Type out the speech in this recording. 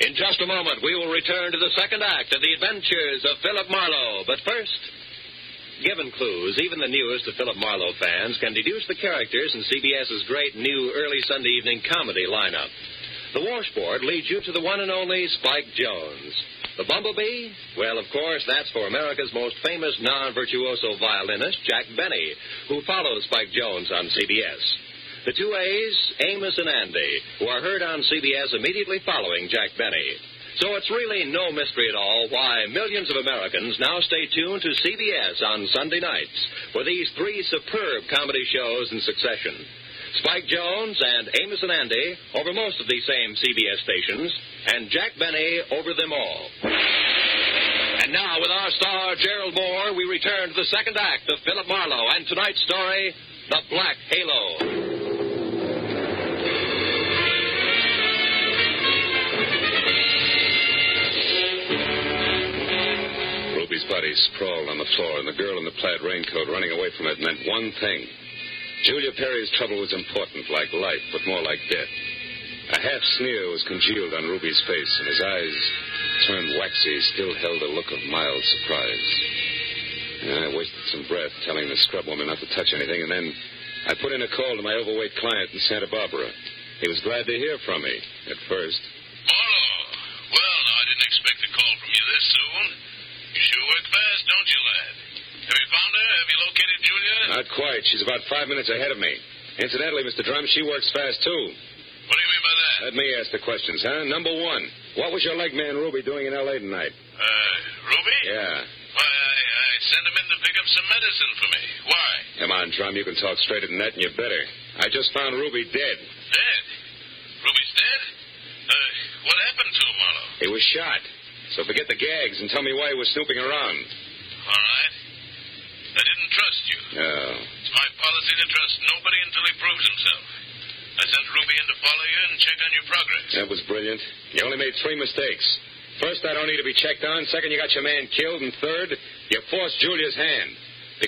In just a moment, we will return to the second act of the adventures of Philip Marlowe. But first, given clues, even the newest of Philip Marlowe fans can deduce the characters in CBS's great new early Sunday evening comedy lineup. The washboard leads you to the one and only Spike Jones. The bumblebee? Well, of course, that's for America's most famous non-virtuoso violinist, Jack Benny, who follows Spike Jones on CBS. The two A's, Amos and Andy, who are heard on CBS immediately following Jack Benny. So it's really no mystery at all why millions of Americans now stay tuned to CBS on Sunday nights for these three superb comedy shows in succession. Spike Jones and Amos and Andy over most of these same CBS stations, and Jack Benny over them all. And now, with our star, Gerald Moore, we return to the second act of Philip Marlowe and tonight's story, The Black Halo. Ruby's body sprawled on the floor, and the girl in the plaid raincoat running away from it meant one thing. Julia Perry's trouble was important, like life, but more like death. A half sneer was congealed on Ruby's face, and his eyes, turned waxy, still held a look of mild surprise. I wasted some breath telling the scrub woman not to touch anything, and then I put in a call to my overweight client in Santa Barbara. He was glad to hear from me, at first. Marlowe. Well, now, I didn't expect a call from you this soon. You sure work fast, don't you, lad? Have you found her? Have you located Julia? Not quite. She's about 5 minutes ahead of me. Incidentally, Mr. Drum, she works fast, too. What do you mean by that? Let me ask the questions, huh? Number one, what was your leg man Ruby doing in L.A. tonight? Ruby? Yeah. Why, I sent him in to pick up some medicine for me. Why? Come on, Drum, you can talk straighter than that, and you better. I just found Ruby dead. Dead? Ruby's dead? What happened to him, Marlowe? He was shot. So forget the gags and tell me why he was snooping around. All right. I didn't trust you. No. It's my policy to trust nobody until he proves himself. I sent Ruby in to follow you and check on your progress. That was brilliant. You only made 3 mistakes. First, I don't need to be checked on. Second, you got your man killed. And third, you forced Julia's hand.